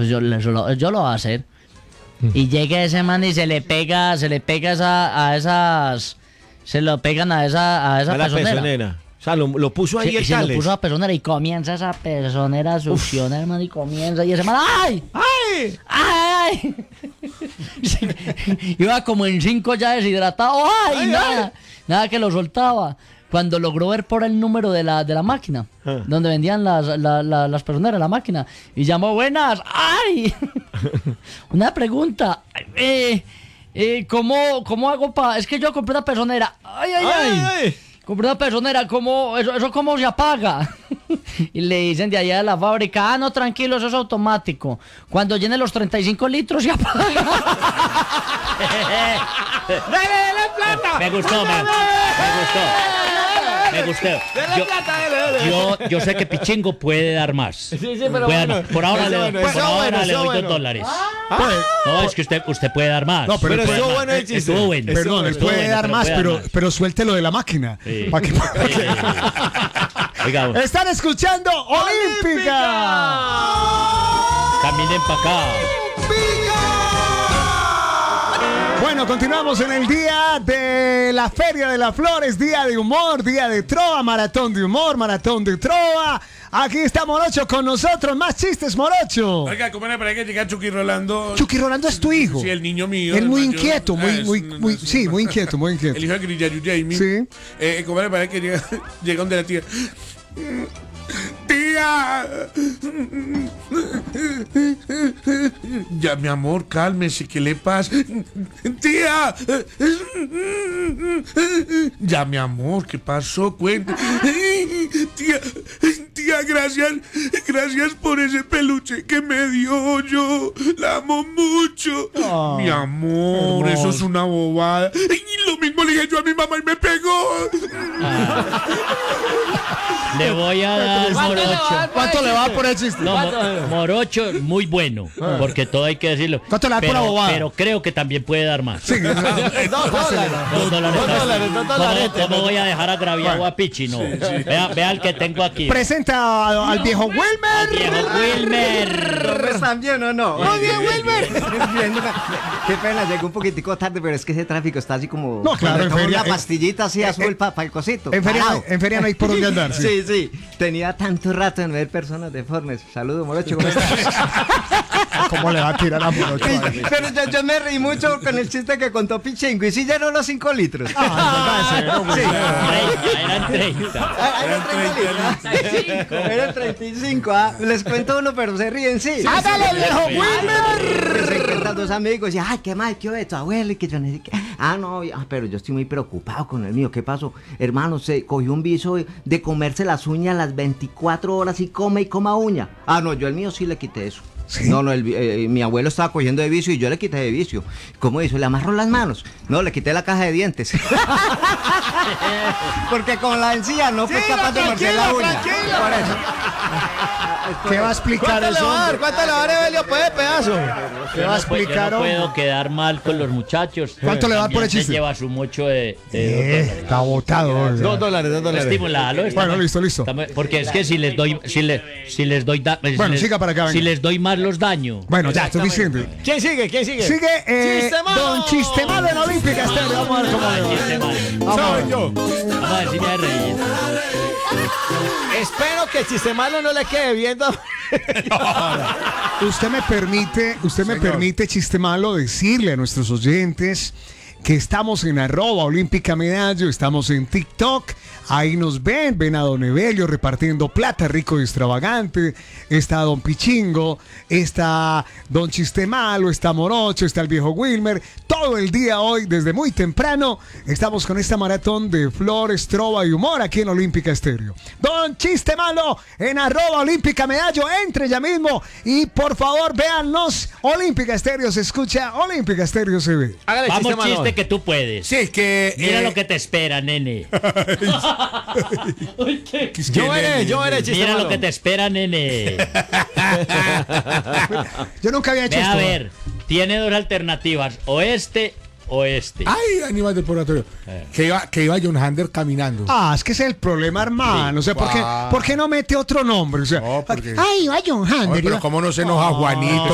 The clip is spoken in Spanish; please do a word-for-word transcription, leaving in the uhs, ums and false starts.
pues yo, yo, lo, yo lo voy a hacer. Y llega ese man y se le pega, se le pega esa, a esas, se lo pegan a esa, a esa A la pezonera. pezonera. O sea, lo, lo puso ahí Sí, el y se lo Tales. puso a pezonera y comienza esa pezonera a succionar, hermano, y comienza y ese man, ¡ay! ¡Ay! ¡Ay! Sí, iba como en cinco ya deshidratado, ¡ay! Ay, nada, ay. nada que lo soltaba. Cuando logró ver por el número de la, de la máquina, Ah. donde vendían las, la, la, las pezoneras, la máquina, y llamó, buenas, ¡ay! Una pregunta, eh, eh, ¿cómo, ¿cómo hago para...? Es que yo compré una pezonera, ¡ay, ay, ay! Ay, ay. Compré una pezonera, ¿cómo, eso, ¿eso cómo se apaga? Y le dicen de allá de la fábrica, ah, no, tranquilo, eso es automático. Cuando llene los treinta y cinco litros se apaga. ¡Dale, dale plata! Me gustó, me, me gustó. Me gustó. ¡Dale Yo, plata, dale, dale! yo, yo sé que Pichingo puede dar más. Sí, sí, pero Puede dar bueno. más. Por ahora Eso le, bueno, por eso ahora bueno, le eso doy bueno. dos dólares. Pues, No, es que usted, usted puede dar más. No, pero Pero puede- estuvo bueno el chiste. Estuvo bueno. perdón, él Estuvo puede bueno, dar pero más, puede dar pero, más. pero suéltelo de la máquina. Sí. Pa' que- Sí, sí, sí. Oiga, Están escuchando Olímpica. caminen para acá. Bueno, continuamos en el día de la Feria de las Flores, día de humor, día de trova, maratón de humor, maratón de trova. Aquí está Morocho con nosotros, más chistes, Morocho. Oiga, ¿cómo le parece que llega Chucky Rolando? Chucky Rolando es tu hijo. Sí, el niño mío. Él el muy mayor. inquieto, muy, Ah, es muy, un- muy, es un- sí, muy inquieto, muy inquieto. El hijo de Grillayu Jamie. Sí. Eh, ¿Cómo le parece que llega, llega donde la tía? ¡Tía! Ya, mi amor, cálmese, ¿qué le pasa? ¡Tía! Ya, mi amor, ¿qué pasó? Cuenta. Tía, tía, gracias, gracias por ese peluche que me dio yo. La amo mucho. Oh, mi amor, hermoso. eso es una bobada. Y lo mismo le dije yo a mi mamá y me pegó. Le voy a dar Morocho. ¿Cuánto le va por el chiste? No, Mo- Morocho, muy bueno, porque todo hay que decirlo. ¿Cuánto le da por pero, la bobada? pero creo que también puede dar más. Sí, no, Dos dólares. Dos dólares. Dos dólares, dos dólares. ¿Cómo, cómo voy a dejar agraviado a Pichi? No. Vea, vea el que tengo aquí. presenta al, al viejo Al Wilmer. viejo Wilmer. ¿Cómo están? ¿Bien o no? Muy bien, Wilmer. Bien, qué pena, llegué un poquitico tarde, pero es que ese tráfico está así como... No, claro, cuando en tomo feria- una en- pastillita así en- azul para el cosito. En feria, parado. en feria no hay por dónde andar. Sí. Sí, sí. Tenía tanto rato en ver personas deformes. Saludos, Morocho. ¿Cómo estás? ¿Cómo le va a tirar a Morocho? ahí? Pero yo, yo me reí mucho con el chiste que contó Pichingo. Y sí llenó los cinco litros. Ah, Sí. treinta, eran treinta. Ah, eran treinta litros. Eran treinta y cinco. Ah. Les cuento uno, pero se ríen, sí. ¡Hágale, viejo sí. Wilmer! Que se encuentran dos amigos y, ay, qué mal, qué de tu abuelo y que yo necesito. Ah, no, ah, pero yo estoy muy preocupado con el mío. ¿Qué pasó? Hermano, se cogió un viso de comerse las uñas las veinticuatro horas y come y coma uña. Ah, no, yo el mío sí le quité eso. ¿Sí? No, no, el vi- eh, mi abuelo estaba cogiendo de vicio y yo le quité de vicio. ¿Cómo hizo? ¿Le amarró las manos? No, le quité la caja de dientes. Porque con la encía no fue capaz de morder la uña. Por eso. ¿Qué va a explicar ¿Cuánto le eso? va a dar? ¿Cuánto le va a dar, Evelio? Pues, pedazo. ¿Qué Yo va a no puedo- explicar, Yo no hombre? puedo quedar mal con los muchachos. ¿Cuánto le va por el También se chiste? lleva su mocho de, de Eh, está botado. oiga. Dos dólares, dos dólares. Estimulalo. Bueno, listo, listo. Estamos- Porque es que si les doy, si les, si les doy, da- si Bueno, les- siga para acá, si venga. les doy más los daño. Bueno, ya, estoy diciendo. ¿Quién sigue? ¿Quién sigue? Sigue eh, ¡Chistemalo! Don Chistemalo en Olímpica Estéreo. Vamos a ver cómo Ay, le va. chiste malo. Vamos a ver. Soy yo. Vamos a ver si me hace reír. Espero que el chiste malo no le quede viendo. Usted me permite, usted me permite, chiste malo, decirle a nuestros oyentes que estamos en arroba olímpica medallo, estamos en TikTok, ahí nos ven, ven a Don Evelio repartiendo plata rico y extravagante, está Don Pichingo, está Don Chiste Malo, está Morocho, está el viejo Wilmer, todo el día hoy, desde muy temprano, estamos con esta maratón de flores, trova y humor aquí en Olímpica Estéreo. Don Chiste Malo en arroba olímpica medallo, entre ya mismo y por favor véannos, Olímpica Estéreo se escucha, Olímpica Estéreo se ve. Hágale chiste Vamos, malo. chiste que tú puedes. Sí, es que. Mira eh, lo que te espera, nene. que es que, Yo nene, eres, yo eres chiste Mira malo. lo que te espera, nene. Yo nunca había hecho Ve esto. a ver, tiene dos alternativas, oeste, oeste. Ay, animal del purgatorio. Que iba, que iba John Hander caminando. Ah, es que ese es el problema, hermano. O sea, ¿por qué, Ah. ¿por qué no mete otro nombre? O sea, No, porque- ay, va John Ay, Hander. pero iba- cómo no se enoja Juanito.